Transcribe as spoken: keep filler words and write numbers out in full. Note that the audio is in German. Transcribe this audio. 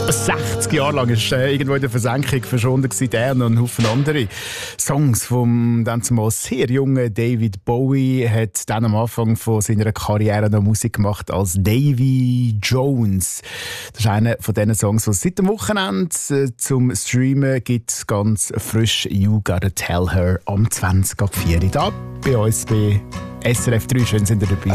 sechzig Jahre lang ist äh, irgendwo in der Versenkung verschwunden gewesen, der und ein Haufen andere Songs vom dann zumal sehr jungen David Bowie. Hat dann am Anfang von seiner Karriere noch Musik gemacht als Davy Jones. Das ist einer von diesen Songs, die es seit dem Wochenende äh, zum Streamen gibt, ganz frisch. You Gotta Tell Her am zwanzig ab vier da bei uns bei S R F drei. Schön sind ihr dabei.